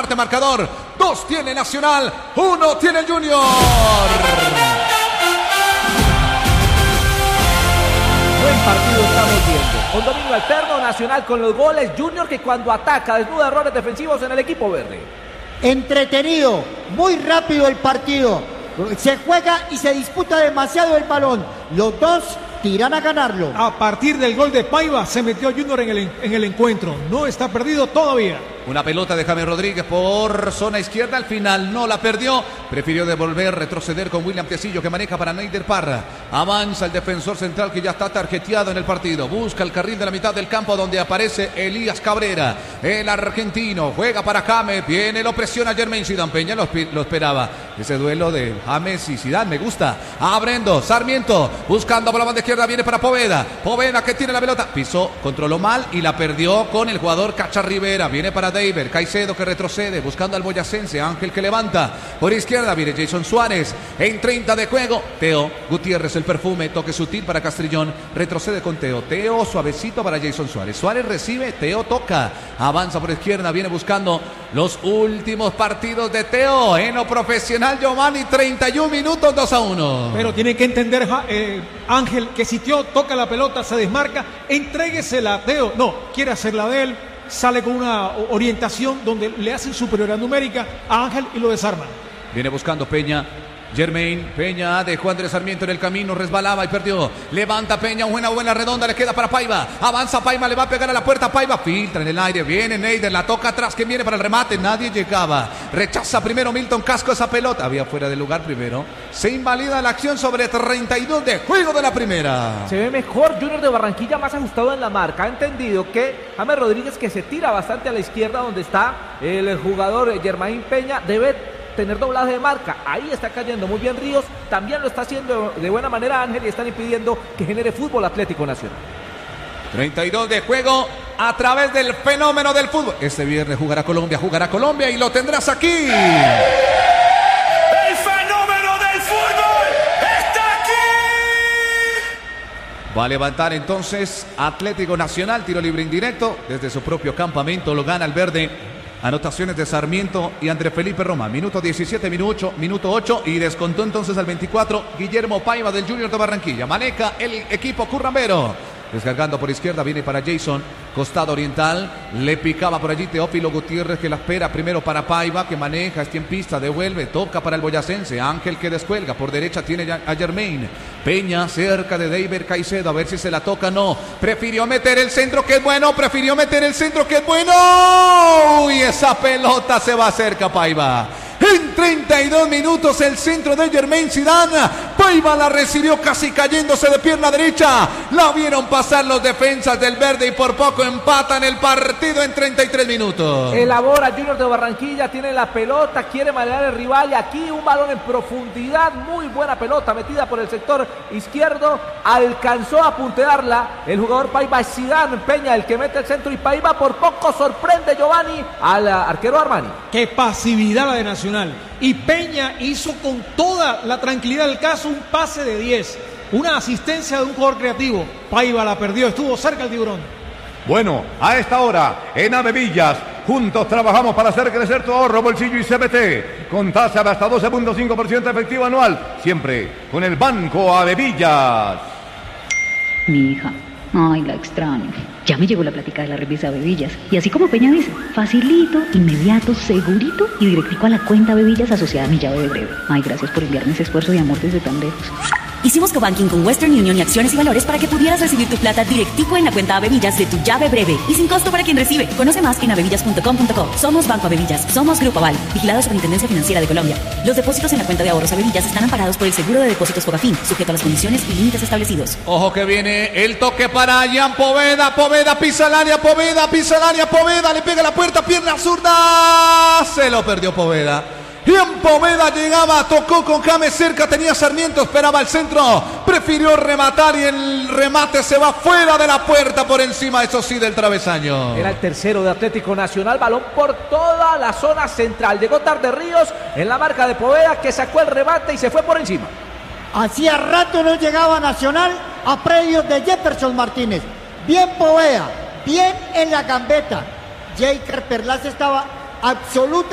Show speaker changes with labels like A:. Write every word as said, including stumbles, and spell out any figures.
A: parte marcador. Dos tiene Nacional, uno tiene el Junior.
B: Buen partido estamos viendo. Con dominio alterno, Nacional con los goles, Junior que cuando ataca desnuda errores defensivos en el equipo verde.
C: Entretenido, muy rápido el partido. Se juega y se disputa demasiado el balón. Los dos tiran a ganarlo.
D: A partir del gol de Paiva se metió Junior en el, en el encuentro. No está perdido todavía.
A: Una pelota de James Rodríguez por zona izquierda. Al final no la perdió. Prefirió devolver, retroceder con William Tecillo que maneja para Neider Parra. Avanza el defensor central que ya está tarjeteado en el partido. Busca el carril de la mitad del campo donde aparece Elías Cabrera. El argentino juega para James. Viene, lo presiona Jermaine Zidane. Peña lo, lo esperaba. Ese duelo de James y Zidane me gusta. Abriendo, Sarmiento buscando por la banda izquierda. Viene para Poveda. Poveda que tiene la pelota. Pisó, controló mal y la perdió con el jugador Cacha Rivera. Viene para David, Caicedo que retrocede buscando al boyacense, Ángel que levanta por izquierda, viene Jason Suárez en treinta de juego, Teo Gutiérrez el perfume, toque sutil para Castrillón, retrocede con Teo, Teo suavecito para Jason Suárez, Suárez recibe, Teo toca, avanza por izquierda, viene buscando los últimos partidos de Teo en lo profesional. Giovanni, treinta y un minutos, dos a uno.
D: Pero tiene que entender eh, Ángel que si Teo toca la pelota, se desmarca, entréguesela a Teo, no, quiere hacerla de él. Sale con una orientación donde le hacen superioridad numérica a Ángel y lo desarman.
A: Viene buscando Peña. Jermaine Peña dejó a Andrés Sarmiento en el camino, resbalaba y perdió. Levanta Peña, buena, buena redonda, le queda para Paiva. Avanza Paiva, le va a pegar a la puerta. Paiva filtra en el aire, viene Neider, la toca atrás, que viene para el remate. Nadie llegaba. Rechaza primero Milton Casco esa pelota. Había fuera de lugar primero. Se invalida la acción sobre treinta y dos de juego de la primera.
B: Se ve mejor Junior de Barranquilla, más ajustado en la marca. Ha entendido que James Rodríguez, que se tira bastante a la izquierda donde está el jugador Jermaine Peña, debe tener doblaje de marca. Ahí está cayendo muy bien Ríos, también lo está haciendo de buena manera Ángel y están impidiendo que genere fútbol Atlético Nacional.
A: treinta y dos de juego a través del fenómeno del fútbol. Este viernes jugará Colombia, jugará Colombia y lo tendrás aquí.
E: El fenómeno del fútbol está aquí.
A: Va a levantar entonces Atlético Nacional, tiro libre indirecto desde su propio campamento, lo gana el verde. Anotaciones de Sarmiento y André Felipe Roma. Minuto diecisiete, minuto, minuto ocho y descontó entonces al veinticuatro Guillermo Paiva del Junior de Barranquilla. Maneja el equipo currambero. Descargando por izquierda, viene para Jason, costado oriental, le picaba por allí Teófilo Gutiérrez que la espera primero para Paiva, que maneja, está en pista, devuelve, toca para el boyacense, Ángel que descuelga, por derecha tiene a Jermaine, Peña cerca de David Caicedo, a ver si se la toca, no, prefirió meter el centro que es bueno, prefirió meter el centro que es bueno, y esa pelota se va cerca Paiva. En treinta y dos minutos el centro de Jermaine Zidane. Paiva la recibió casi cayéndose de pierna derecha. La vieron pasar los defensas del verde y por poco empatan el partido en treinta y tres minutos.
B: Elabora Junior de Barranquilla, tiene la pelota, quiere marear al rival y aquí un balón en profundidad, muy buena pelota metida por el sector izquierdo. Alcanzó a puntearla el jugador Paiva, Zidane Peña el que mete el centro y Paiva por poco sorprende Giovanni al arquero Armani.
D: Qué pasividad la de Nacional. Y Peña hizo con toda la tranquilidad del caso un pase de diez. Una asistencia de un jugador creativo. Paiva la perdió, estuvo cerca el tiburón.
F: Bueno, a esta hora, en Avevillas, juntos trabajamos para hacer crecer tu ahorro, bolsillo y C B T. Con tasa de hasta doce punto cinco por ciento efectivo anual. Siempre con el Banco Avevillas.
G: Mi hija. Ay, la extraño. Ya me llegó la plática de la remesa Bevillas. Y así como Peña dice, facilito, inmediato, segurito y directico a la cuenta Bevillas asociada a mi llave de breve. Ay, gracias por enviarme ese esfuerzo y amor desde tan lejos.
H: Hicimos cobanking con Western Union y acciones y valores para que pudieras recibir tu plata directico en la cuenta Avevillas de tu llave breve y sin costo para quien recibe. Conoce más en avevillas punto com punto co. Somos Banco Avevillas, somos Grupo Aval, vigilado Superintendencia Financiera de Colombia. Los depósitos en la cuenta de ahorros Avevillas están amparados por el seguro de depósitos Fogafín, sujeto a las condiciones y límites establecidos.
A: Ojo que viene el toque para Jan Poveda, Poveda pisa el área, Poveda pisa el área, Poveda le pega la puerta, pierna zurda, se lo perdió Poveda. Bien, Poveda llegaba, tocó con James cerca, tenía Sarmiento, esperaba el centro, prefirió rematar y el remate se va fuera de la puerta por encima, eso sí, del travesaño.
B: Era el tercero de Atlético Nacional, balón por toda la zona central. Llegó tarde Ríos en la marca de Poveda que sacó el remate y se fue por encima.
C: Hacía rato no llegaba Nacional a predios de Jefferson Martínez. Bien Poveda, bien en la gambeta. Jaker Perlaza estaba absoluta.